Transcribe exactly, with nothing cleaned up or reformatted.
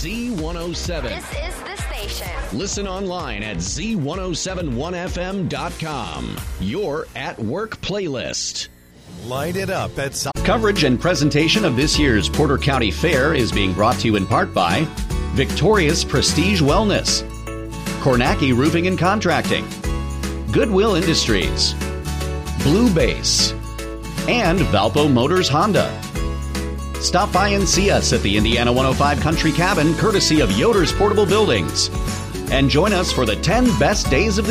Z one oh seven. This is the station. Listen online at Z ten seventy-one F M dot com. Your at work playlist. Light it up at South. Coverage and presentation of this year's Porter County Fair is being brought to you in part by Victorious Prestige Wellness, Kornacki Roofing and Contracting, Goodwill Industries, Blue Base, and Valpo Motors Honda. Stop by and see us at the Indiana one oh five Country Cabin, courtesy of Yoder's Portable Buildings. And join us for the ten best days of the